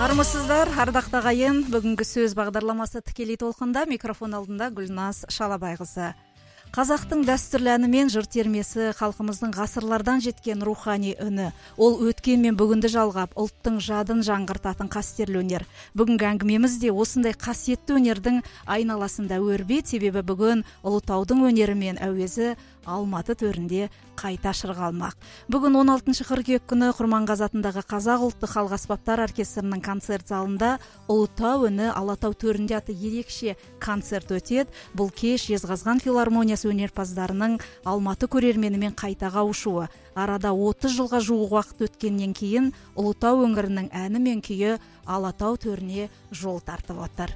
Армысыздар, ардақта ағайын. Бүгінгі сөз бағдарламасы тікелей толқында, микрофон алдында Гүлназ Шалабайқызы. Қазақтың дәстүрлі әні мен жыр термесі халқымыздың ғасырлардан жеткен рухани үні. Ол өткен мен бүгінді жалғап, ұлттың жадын жаңғыртатын қастерлі өнер. Бүгінгі әңгімеміз де осындай қасиетті өнердің айналасында өрбе, себебі бүгін Ұлытаудың өнері мен әуезі Алматы төрінде қайта шырғалмақ. Бүгін 16 қыркүйек күні Құрманғазы атындағы Қазақ ұлттық халық аспаптар оркестрінің концерт залында Ұлытау үні Алатау төрінде атты ерекше концерт өтеді. Бұл кеш Жезқазған филармониясы өнерпаздарының Алматы көрерменімен қайта қауышуы. Арада 30 жылға жуық уақыт өткеннен кейін Ұлытау өңірінің әні мен күйі Алатау төріне жол тартып отыр.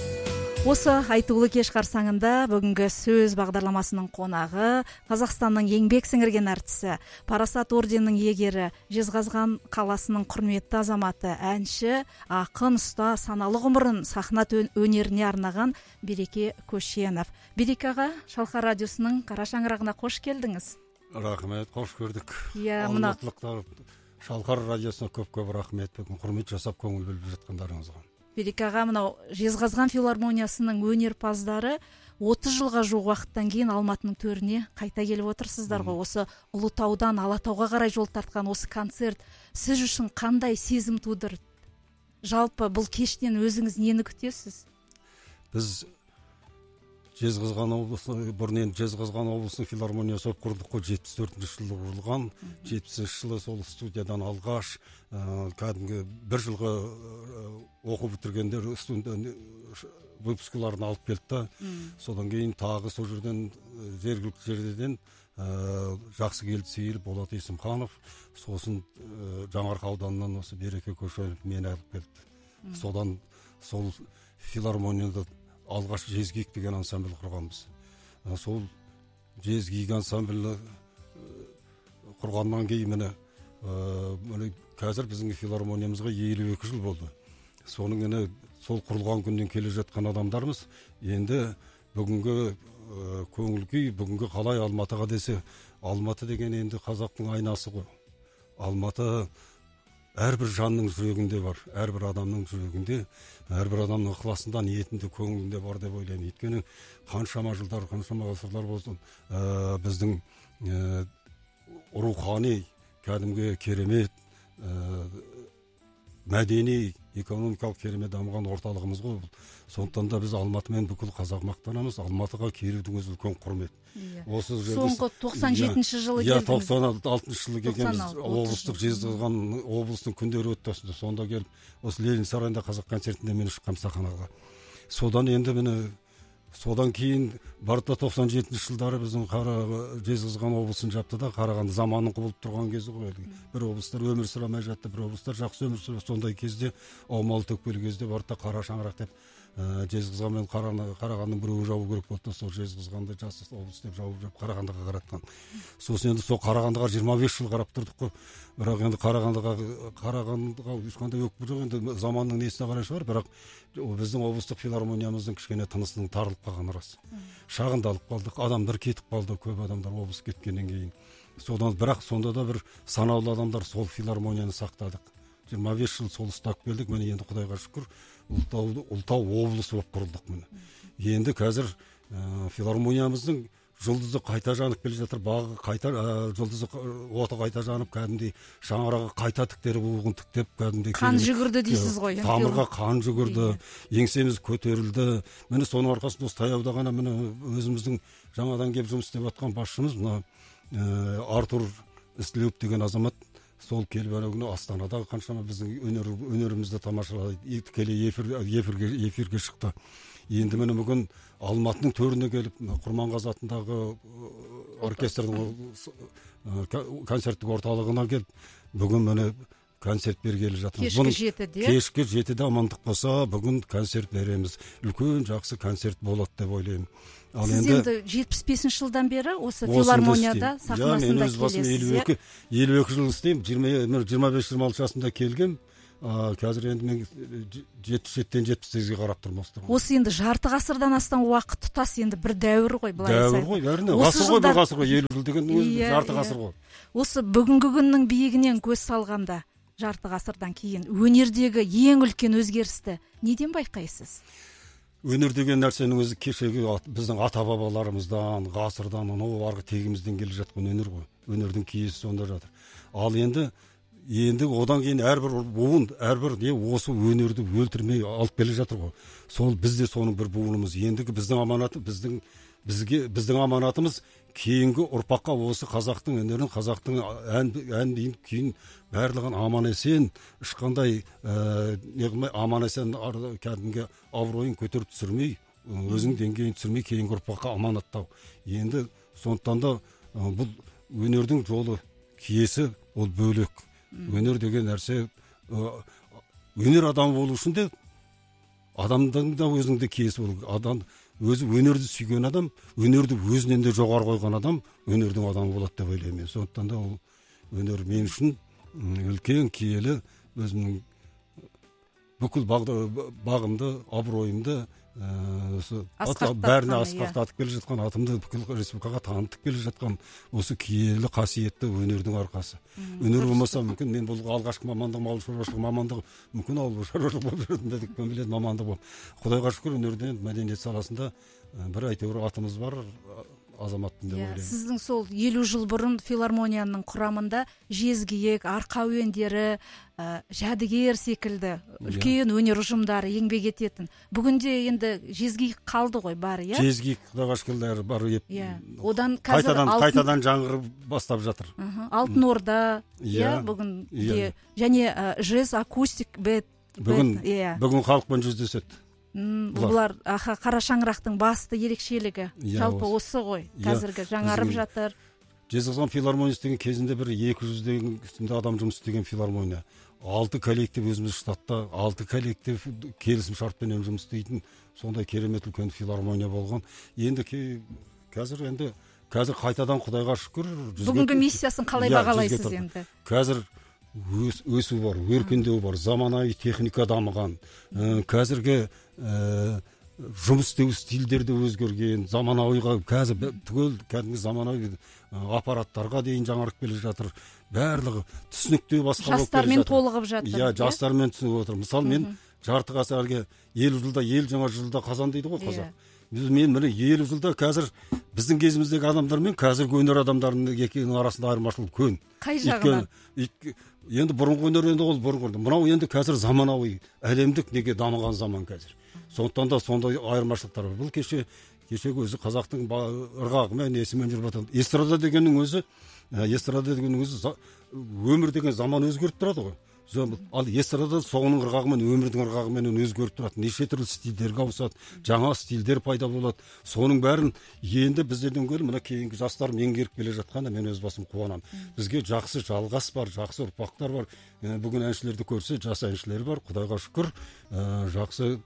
Осы айтулы кеш қарсаңында бүгінгі сөз бағдарламасының қонағы Қазақстанның еңбек сіңірген әртісі, Парасат орденінің иегері, Жезқазған қаласының құрметті азаматы, әнші, ақын, ұста, саналы ғұмырын сахна өнеріне арнаған Береке Көшенов. Береке аға, Шалқар радиосының қара шаңырағына қош келдіңіз. Рахмет, қош көрдік. Алматылықтар Шалқар радиосына көп рахмет. Бүгін құрмет жасап көңіл бөліп жатқандарыңызға. Береке аға, мынау Жезқазған филармониясының өнерпаздары 30 жылға жуық уақыттан кейін Алматының төріне қайта келіп отырсыздар ғой. Осы Ұлытаудан Алатауға қарай жол тартқан осы концерт сіз үшін қандай сезім тудырды? Жалпы бұл кештен өзіңіз нені күтесіз? Біз Жезқазған облысының филармониясы болып құрылдық қой, 74-ші жылы құрылған. 70-ші жылы сол студиядан алғаш кәдімгі бір жылға оқу бітіргендер выпускаларын алып келді. Содан кейін тағы сол жерден жергілікті жерден жақсы келді сейіліп Болат Есімханов, сосын Жаңарқа ауданынан осы Береке Көшенов мені алып келді. Содан сол филармонияда алғаш Жезгик деген ансамбль құрғанбыз. Сол Жезгик ансамблі құрғаннан кейін міне қазір біздің филармониямызға 52 жыл болды. Соның сол құрылған күннен келе жатқан адамдарымыз енді бүгінгі көңіл күй, бүгінгі қалай Алматыға десе, Алматы деген енді қазақтың айнасы ғой. Алматы әрбір жанның жүрегінде бар, әрбір адамның жүрегінде, әрбір адамның ықыласында, ниетінде, көңілінде бар деп ойлаймын. Өйткені қаншама жылдар, қаншама ғасырлар болсын, біздің рухани, кәдімгі керемет, мәдени, экономикалық керемет дамыған орталығымыз ғой. Сондықтан да біз Алматымен бүкіл қазақ мақтанамыз. Алматыға келудің өзі үлкен құрмет. Соңғы 97-ші жылы келдіңіз. 96-шы жылы келгенбіз. Облыстық Жезқазған облыстың күндері өтті. Сонда келіп, осы Ленин сарайында қазақ концертінде мені шыққам сахнаға. Содан кейін барда 97-ші жылдары біздің Жезқазған облысын жапты да, Қарағанды заманның құбылып тұрған кезі ғой. Бір облыстар өмір сүремей жатты, бір облыстар жақсы өмір сүріп, сондай кезде аумалы төкпелі кезде барда қара шаңырақ деп Жезқазған мен Қарағандының біреуі жабу керек болды. Сол Жезқазғанды жас облыс деп жауып Қарағандыға қаратқан. Сосын енді сол Қарағандыға 25 жыл қарап тұрдық қой. Бірақ енді Қарағандыға ешқандай өкпе жоқ, енді заманның несіне қарай шығар, бірақ біздің облыстық филармониямыздың кішкене тынысының тарылып қалғаны рас. Шағындалып қалдық, адамдар кетіп қалды, көп адамдар облыс кеткеннен кейін. Бірақ сонда да бір санаулы адамдар сол филармонияны сақтадық. 25 жыл сол ұстап келдік, міне енді Құдайға шүкір Ұлытау облысы болып құрылдық міне. Енді қазір филармониямыздың жұлдызы қайта жанып келе жатыр, бағы қайта, жұлдызы оты қайта жанып, кәдімдей шаңырағы қайта тіктері буығын тіктеп, кәдімдей қан жүгірді дейсіз ғой. Тамырға қан жүгірді, еңсеміз көтерілді. Міне соның арқасында осы таяуда ғана міне өзіміздің жаңадан келіп жұмыс істеп жатқан басшымыз мына Артур Істілеуов деген азамат, сол келіп күні Астанадағы қаншама біздің өнерімізді тамашалады, тікелей эфирге шықты. Енді міне бүгін Алматының төріне келіп, Құрманғазы атындағы оркестрдің концерттік орталығына келіп, бүгін міне концерт бергелі жатырмыз. Кешкі 7-де амандық болса, бүгін концерт береміз. Үлкен жақсы концерт болады деп ойлаймын. Сіз енді 75 жылдан бері осы филармонияда сахнасында келесіз. 52 жыл істеймін, 25-26 жасында келгем. Қазір енді мен 77-тен 78-ге қарап тұрмын. Осы енді жарты ғасырдан астам уақыт тұтас, енді бір дәуір ғой, былай айтсақ. Дәуір ғой, әрине. Ғасыр ғой, бір ғасыр ғой, 50 жыл деген жарты ғасыр ғой. Осы бүгінгі күннің биігінен көз салғанда, жарты ғасырдан кейін өнердегі ең үлкен өзгерісті неден байқайсыз? Өнер деген нәрсенің өзі кешегі біздің ата бабаларымыздан, ғасырдан, анау арғы тегімізден келе жатқан өнер ғой. Өнердің киесі сонда жатыр. Ал енді одан кейін әрбір буын, әрбір осы өнерді өлтірмей алып келе жатыр ғой. Сол бізде соның бір буынымыз. Ендігі біздің аманаты, біздің аманатымыз кейінгі ұрпаққа осы қазақтың өнерін, қазақтың ән күйін барлығын аман есен, ешқандай аман есен кәдімгі абыройын көтеріп түсірмей, өзінің деңгейін түсірмей кейінгі ұрпаққа аманаттау. Енді сондықтан да бұл өнердің жолы, киесі ол бөлек. Өнер деген нәрсе, өнер адам болу үшін де адамның да өзінің де киесі болу. Адам өзі өнерді сүйген адам, өнерді өзінен де жоғары қойған адам өнердің адамы болады деп ойлаймын. Сондықтан да ол өнер мен үшін үлкен киелі, өзімнің бүкіл бағымды, абыройымды бәріне асқақтатып келе жатқан, атымды бүкіл республикаға танытып келе жатқан осы киелі қасиетті өнердің арқасы. Өнер болмаса мүмкін мен бұл алғашқы мамандығым ауыл шаруашылығы мамандығы, мүмкін ауыл шаруашылығы болып жүретін едік, кім біледі, мамандық болып. Құдайға шүкір өнерден мәдениет саласында бір әйтеуір атымыз бар азаматпын деп ойлаймын. Сіздің сол 50 жыл бұрын филармонияның құрамында жезгиек, арқа әуендері, жәдігер секілді үлкен өнер ұжымдары еңбек ететін. Бүгінде енді жезгиек қалды ғой, бар, иә? Жезгиек құдайға шүкір бар. Одан қайтадан жаңғырып бастап жатыр. Алтын Орда, бүгінде және жез, акустик, бүгін халықпен жүздеседі. Бұлар қара шаңырақтың басты ерекшелігі жалпы осы ғой, қазіргі жаңарып жатыр. Жезқазған филармониясы деген кезінде бір 200-ден адам жұмыс істеген филармония. 6 коллектив өзіміз штатта, 6 коллектив келісім шартпенен жұмыс істейтін сондай керемет үлкен филармония болған. Енді қазір қайтадан құдайға шүкір. Бүгінгі миссиясын қалай бағалайсыз енді? Қазір өсу бар, өркендеу бар, заманауи техника дамыған, қазіргі жұмыс істеу стильдерді өзгерген, заманауиға қазір түгел кәдімгі заманауи аппараттарға дейін жаңарып келе жатыр. Барлығы түсініктеу басқа болып келе жатыр. Жастармен толығып жатыр. Жастармен түсініп отыр. Мысалы мен жарты ғасырға 50 жылда ел жаңа жылда қазан дейді ғой қазақ. Мен міне 50 жылда қазір біздің кезіміздегі адамдармен қазіргі өнер адамдарының екеуінің арасында айырмашылық көн. Қай жағынан? Енді бұрынғы өнер енді ол бұрынғы. Мынау енді қазір заманауи, әлемдік неге дамыған заман қазір. Сондықтан да сондай айырмашылықтар бар. Бұл кешегі өзі қазақтың ырғағымен, несімен жүріп жатыр. Эстрада дегеннің өзі өмір деген заман өзгеріп тұрады ғой. Ал эстрада соның ырғағымен, өмірдің ырғағымен өзгеріп тұрады. Неше түрлі стильдерге ауысады, жаңа стильдер пайда болады. Соның бәрін енді біздерден гөрі мына кейінгі жастар меңгеріп келе жатқанда мен өз басым қуанамын. Бізге жақсы жалғас бар, жақсы ұрпақтар бар. Бүгін әншілерді көрсе, жас әншілер бар. Құдайға шүкір, жақсы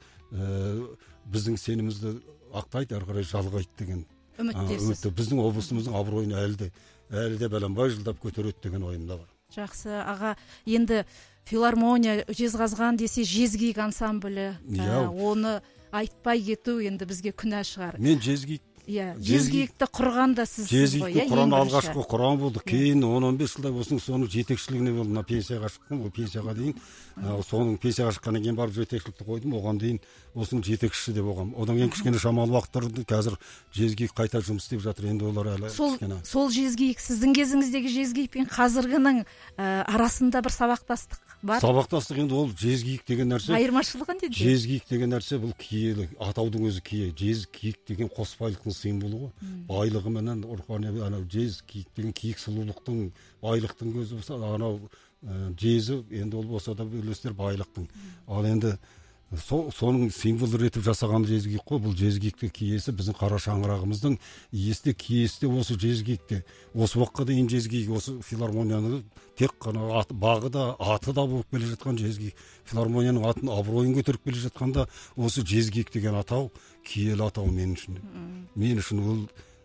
біздің сенімізді ақтайды, әрі қарай жалғайды деген үміттесіз. Біздің облысымыздың абыройын әлі де бәленбай жылдап көтереді деген ойымда бар. Жақсы, аға, енді филармония, Жезқазған десе жезгиек ансамблі, оны айтпай кету енді бізге күнә шығар. Мен жезгиекті құрған да сізсіз ғой. Жезгиекті құрған алғашқы құрған болды. Кейін 10-15 жылда соның жетекшілігіне болды. Мына пенсияға шықтым, ол пенсияға дейін. Соның пенсияға шыққаннан кейін барып жетекшілікті қойдым. Оған дейін осының жетекшісі де болғам. Одан кейін кішкене шамалы уақыттарда қазір жезгиек қайта жұмыс істеп жатыр. Енді олар әлі кішкене. Сол жезгиек сіздің кезіңіздегі жезгиек пен қазіргінің арасында бір сабақтастық бар. Сабақтастық енді ол жезгиек деген нәрсе. Айырмашылығы неде? Жезгиек деген нәрсе бұл киелі, атаудың өзі кие. Жезгиек деген қосбайлықтың символы ғой. Байлығы менен рухани жезгиек деген киік сұлулықтың, байлықтың көзі болса, анау жезі енді ол болса да үйлестер байлықтың. Ал енді соның символ ретіп жасаған жезгиек қой. Бұл жезгиекті киесі біздің қара шаңырағымыздың иесте киесте осы жезгиекте. Осы уақытқа дейін жезгиек осы филармонияны тек қана бағы да аты да болып келе жатқан жезгиек. Филармонияның атын абыройын көтеріп келе жатқанда осы жезгиек деген атау киелі атау мен үшін. Мен үшін ол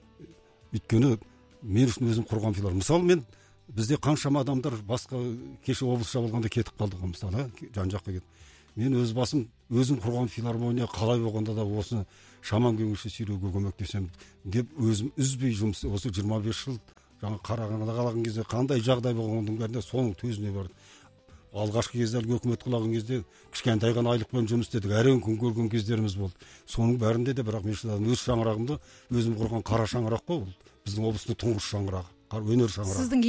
өйткені мен үшін өзім құрған филармония. Мысалы бізде қаншама адамдар басқа кеше облыс жабылғанда кетіп қалдық мысалы, жан-жаққа кетіп. Мен өз басым, өзім құрған филармония қалай болғанда да осы шамам келгенше сүйреуге көмектесем деп өзім үзбей жұмыс, осы 25 жыл жаңа Қарағандыда қалған кезде қандай жағдай болғандың бәрінде соның төзіне барды. алғашқы кезде әлгі өкімет құлаған кезде кішкентай ғана айлықпен жұмыс істедік, әрең күн көрген кездеріміз болды. Соның бәрінде де бірақ мен шыдадым. Өз шаңырағымды өзім құрған қара шаңырақ қой, бұл біздің облыстың тұңғыш шаңырағы, өнер шаңырағы. Сіздің